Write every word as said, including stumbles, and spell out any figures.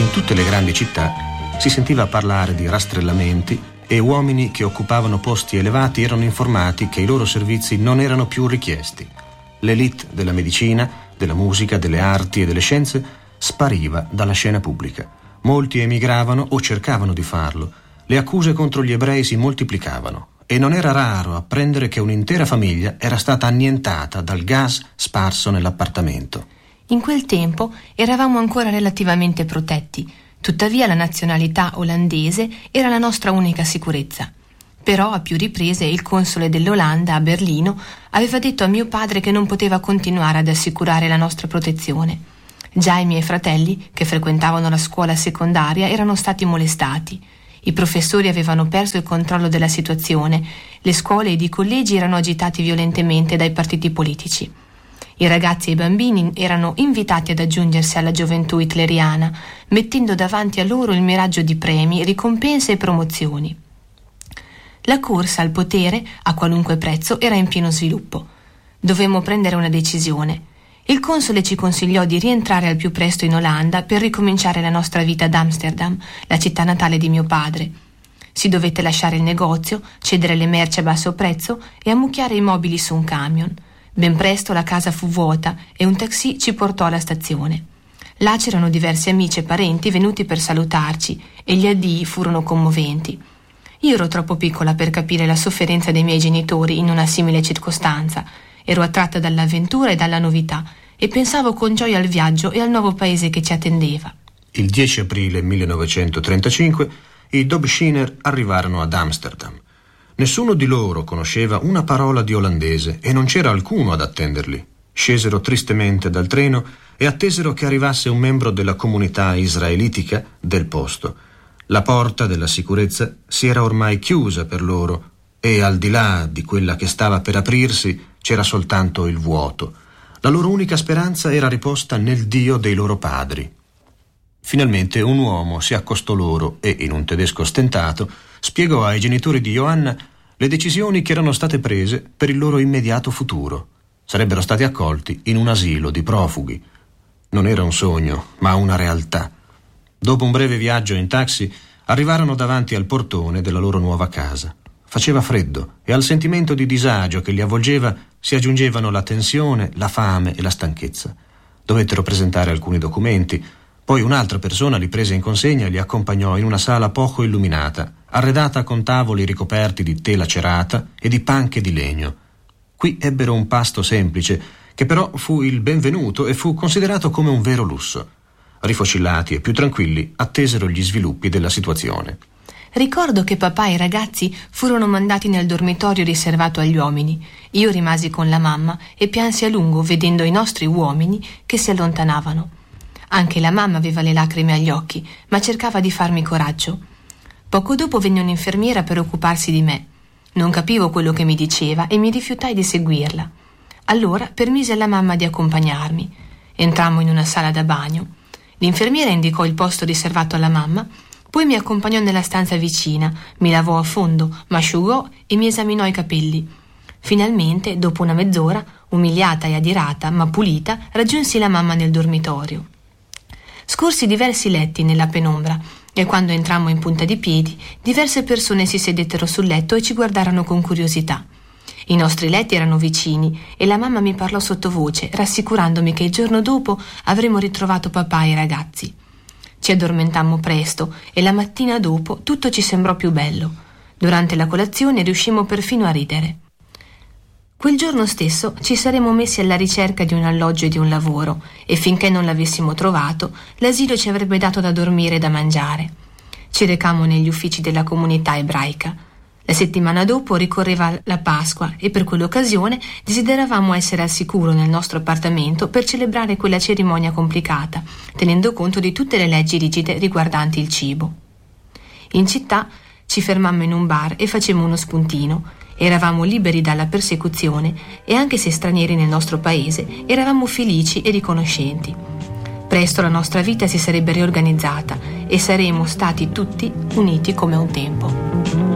In tutte le grandi città si sentiva parlare di rastrellamenti e uomini che occupavano posti elevati erano informati che i loro servizi non erano più richiesti. L'élite della medicina, della musica, delle arti e delle scienze spariva dalla scena pubblica. Molti emigravano o cercavano di farlo. Le accuse contro gli ebrei si moltiplicavano e non era raro apprendere che un'intera famiglia era stata annientata dal gas sparso nell'appartamento. In quel tempo eravamo ancora relativamente protetti, tuttavia la nazionalità olandese era la nostra unica sicurezza. Però a più riprese il console dell'Olanda a Berlino aveva detto a mio padre che non poteva continuare ad assicurare la nostra protezione. Già i miei fratelli, che frequentavano la scuola secondaria, erano stati molestati. I professori avevano perso il controllo della situazione, le scuole ed i collegi erano agitati violentemente dai partiti politici. I ragazzi e i bambini erano invitati ad aggiungersi alla gioventù hitleriana, mettendo davanti a loro il miraggio di premi, ricompense e promozioni. La corsa al potere, a qualunque prezzo, era in pieno sviluppo. Dovemmo prendere una decisione. Il console ci consigliò di rientrare al più presto in Olanda per ricominciare la nostra vita ad Amsterdam, la città natale di mio padre. Si dovette lasciare il negozio, cedere le merci a basso prezzo e ammucchiare i mobili su un camion. Ben presto la casa fu vuota e un taxi ci portò alla stazione. Là c'erano diversi amici e parenti venuti per salutarci e gli addii furono commoventi. Io ero troppo piccola per capire la sofferenza dei miei genitori in una simile circostanza. Ero attratta dall'avventura e dalla novità e pensavo con gioia al viaggio e al nuovo paese che ci attendeva. Il dieci aprile millenovecentotrentacinque i Dobschiner arrivarono ad Amsterdam. Nessuno di loro conosceva una parola di olandese e non c'era alcuno ad attenderli. Scesero tristemente dal treno e attesero che arrivasse un membro della comunità israelitica del posto. La porta della sicurezza si era ormai chiusa per loro e al di là di quella che stava per aprirsi c'era soltanto il vuoto. La loro unica speranza era riposta nel Dio dei loro padri. Finalmente un uomo si accostò loro e, in un tedesco stentato, spiegò ai genitori di Johanna le decisioni che erano state prese per il loro immediato futuro. Sarebbero stati accolti in un asilo di profughi. Non era un sogno, ma una realtà. Dopo un breve viaggio in taxi, arrivarono davanti al portone della loro nuova casa. Faceva freddo e al sentimento di disagio che li avvolgeva si aggiungevano la tensione, la fame e la stanchezza. Dovettero presentare alcuni documenti. Poi un'altra persona li prese in consegna e li accompagnò in una sala poco illuminata, arredata con tavoli ricoperti di tela cerata e di panche di legno. Qui ebbero un pasto semplice, che però fu il benvenuto e fu considerato come un vero lusso. Rifocillati e più tranquilli, attesero gli sviluppi della situazione. Ricordo che papà e i ragazzi furono mandati nel dormitorio riservato agli uomini. Io rimasi con la mamma e piansi a lungo vedendo i nostri uomini che si allontanavano. Anche la mamma aveva le lacrime agli occhi, ma cercava di farmi coraggio. Poco dopo venne un'infermiera per occuparsi di me. Non capivo quello che mi diceva e mi rifiutai di seguirla. Allora permise alla mamma di accompagnarmi. Entrammo in una sala da bagno. L'infermiera indicò il posto riservato alla mamma, poi mi accompagnò nella stanza vicina, mi lavò a fondo, m'asciugò e mi esaminò i capelli. Finalmente, dopo una mezz'ora, umiliata e adirata, ma pulita, raggiunsi la mamma nel dormitorio. Scorsi diversi letti nella penombra e quando entrammo in punta di piedi, diverse persone si sedettero sul letto e ci guardarono con curiosità. I nostri letti erano vicini e la mamma mi parlò sottovoce, rassicurandomi che il giorno dopo avremmo ritrovato papà e i ragazzi. Ci addormentammo presto e la mattina dopo tutto ci sembrò più bello. Durante la colazione riuscimmo perfino a ridere. Quel giorno stesso ci saremmo messi alla ricerca di un alloggio e di un lavoro e finché non l'avessimo trovato, l'asilo ci avrebbe dato da dormire e da mangiare. Ci recammo negli uffici della comunità ebraica. La settimana dopo ricorreva la Pasqua e per quell'occasione desideravamo essere al sicuro nel nostro appartamento per celebrare quella cerimonia complicata, tenendo conto di tutte le leggi rigide riguardanti il cibo. In città ci fermammo in un bar e facemmo uno spuntino. Eravamo liberi dalla persecuzione e anche se stranieri nel nostro paese, eravamo felici e riconoscenti. Presto la nostra vita si sarebbe riorganizzata e saremmo stati tutti uniti come un tempo.